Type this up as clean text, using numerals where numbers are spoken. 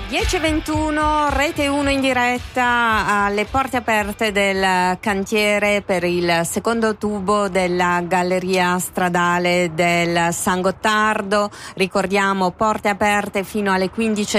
10:21, Rete 1 in diretta alle porte aperte del cantiere per il secondo tubo della galleria stradale del San Gottardo. Ricordiamo, porte aperte fino alle 15:30.